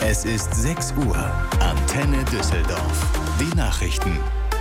Es ist 6 Uhr. Antenne Düsseldorf. Die Nachrichten.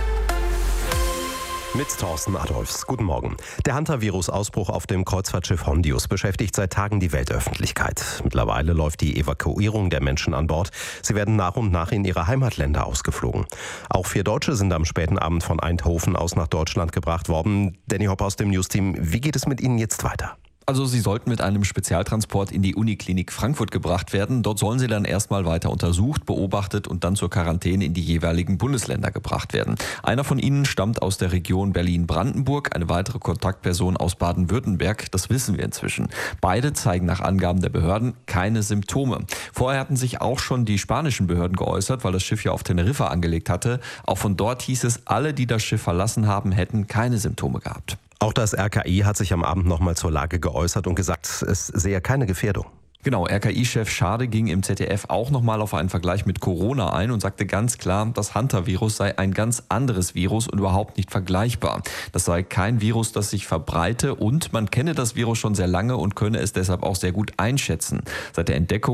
Mit Thorsten Adolfs. Guten Morgen. Der Hantavirus-Ausbruch auf dem Kreuzfahrtschiff Hondius beschäftigt seit Tagen die Weltöffentlichkeit. Mittlerweile läuft die Evakuierung der Menschen an Bord. Sie werden nach und nach in ihre Heimatländer ausgeflogen. Auch 4 Deutsche sind am späten Abend von Eindhoven aus nach Deutschland gebracht worden. Danny Hopp aus dem News-Team. Wie geht es mit Ihnen jetzt weiter? Also sie sollten mit einem Spezialtransport in die Uniklinik Frankfurt gebracht werden. Dort sollen sie dann erstmal weiter untersucht, beobachtet und dann zur Quarantäne in die jeweiligen Bundesländer gebracht werden. Einer von ihnen stammt aus der Region Berlin-Brandenburg, eine weitere Kontaktperson aus Baden-Württemberg. Das wissen wir inzwischen. Beide zeigen nach Angaben der Behörden keine Symptome. Vorher hatten sich auch schon die spanischen Behörden geäußert, weil das Schiff ja auf Teneriffa angelegt hatte. Auch von dort hieß es, alle, die das Schiff verlassen haben, hätten keine Symptome gehabt. Auch das RKI hat sich am Abend nochmal zur Lage geäußert und gesagt, es sehe keine Gefährdung. Genau, RKI-Chef Schade ging im ZDF auch nochmal auf einen Vergleich mit Corona ein und sagte ganz klar, das Hantavirus sei ein ganz anderes Virus und überhaupt nicht vergleichbar. Das sei kein Virus, das sich verbreite und man kenne das Virus schon sehr lange und könne es deshalb auch sehr gut einschätzen. Seit der Entdeckung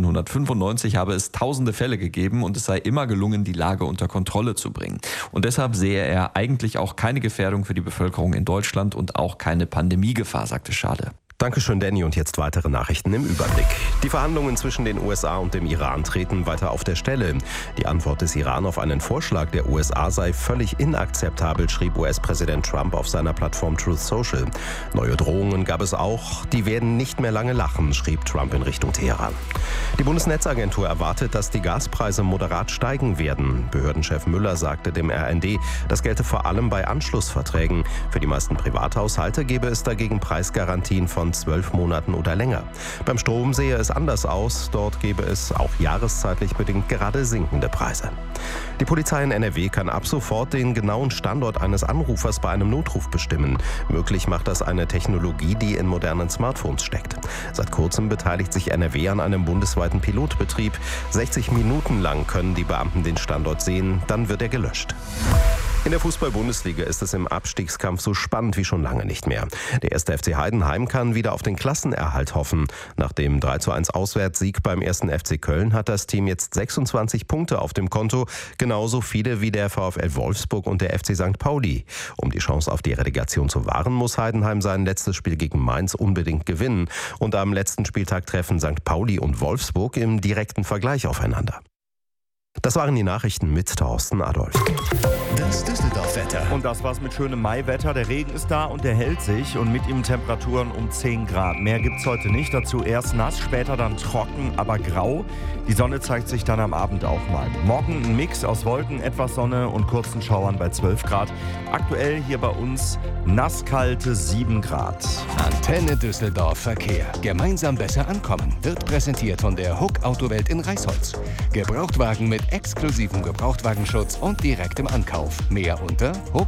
1995 habe es tausende Fälle gegeben und es sei immer gelungen, die Lage unter Kontrolle zu bringen. Und deshalb sehe er eigentlich auch keine Gefährdung für die Bevölkerung in Deutschland und auch keine Pandemiegefahr, sagte Schade. Dankeschön, Danny. Und jetzt weitere Nachrichten im Überblick. Die Verhandlungen zwischen den USA und dem Iran treten weiter auf der Stelle. Die Antwort des Iran auf einen Vorschlag der USA sei völlig inakzeptabel, schrieb US-Präsident Trump auf seiner Plattform Truth Social. Neue Drohungen gab es auch. Die werden nicht mehr lange lachen, schrieb Trump in Richtung Teheran. Die Bundesnetzagentur erwartet, dass die Gaspreise moderat steigen werden. Behördenchef Müller sagte dem RND, das gelte vor allem bei Anschlussverträgen. Für die meisten Privathaushalte gebe es dagegen Preisgarantien von 12 Monaten oder länger. Beim Strom sehe es anders aus. Dort gebe es auch jahreszeitlich bedingt gerade sinkende Preise. Die Polizei in NRW kann ab sofort den genauen Standort eines Anrufers bei einem Notruf bestimmen. Möglich macht das eine Technologie, die in modernen Smartphones steckt. Seit kurzem beteiligt sich NRW an einem bundesweiten Pilotbetrieb. 60 Minuten lang können die Beamten den Standort sehen, dann wird er gelöscht. In der Fußball-Bundesliga ist es im Abstiegskampf so spannend wie schon lange nicht mehr. Der 1. FC Heidenheim kann wieder auf den Klassenerhalt hoffen. Nach dem 3:1 Auswärtssieg beim 1. FC Köln hat das Team jetzt 26 Punkte auf dem Konto, genauso viele wie der VfL Wolfsburg und der FC St. Pauli. Um die Chance auf die Relegation zu wahren, muss Heidenheim sein letztes Spiel gegen Mainz unbedingt gewinnen. Und am letzten Spieltag treffen St. Pauli und Wolfsburg im direkten Vergleich aufeinander. Das waren die Nachrichten mit Thorsten Adolf. Das Düsseldorf-Wetter. Und das war's mit schönem Maiwetter. Der Regen ist da und der hält sich und mit ihm Temperaturen um 10 Grad. Mehr gibt's heute nicht. Dazu erst nass, später dann trocken, aber grau. Die Sonne zeigt sich dann am Abend auch mal. Morgen ein Mix aus Wolken, etwas Sonne und kurzen Schauern bei 12 Grad. Aktuell hier bei uns nasskalte 7 Grad. Antenne Düsseldorf Verkehr. Gemeinsam besser ankommen. Wird präsentiert von der Huck Autowelt in Reisholz. Gebrauchtwagen mit exklusivem Gebrauchtwagenschutz und direktem Ankauf. Mehr unter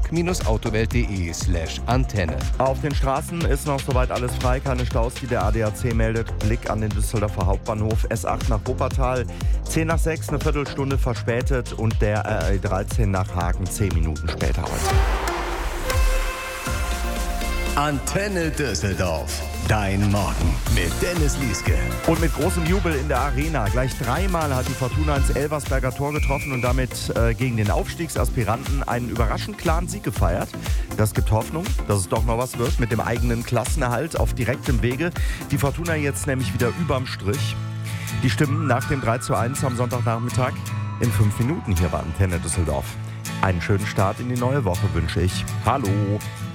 huck-autowelt.de/Antenne. Auf den Straßen ist noch soweit alles frei, keine Staus, die der ADAC meldet. Blick an den Düsseldorfer Hauptbahnhof, S8 nach Wuppertal, 10 nach 6, eine Viertelstunde verspätet und der RE 13 nach Hagen 10 Minuten später heute. Antenne Düsseldorf. Dein Morgen mit Dennis Lieske. Und mit großem Jubel in der Arena. Gleich 3-mal hat die Fortuna ins Elversberger Tor getroffen und damit gegen den Aufstiegsaspiranten einen überraschend klaren Sieg gefeiert. Das gibt Hoffnung, dass es doch noch was wird mit dem eigenen Klassenerhalt auf direktem Wege. Die Fortuna jetzt nämlich wieder überm Strich. Die Stimmen nach dem 3:1 am Sonntagnachmittag in 5 Minuten hier bei Antenne Düsseldorf. Einen schönen Start in die neue Woche wünsche ich. Hallo!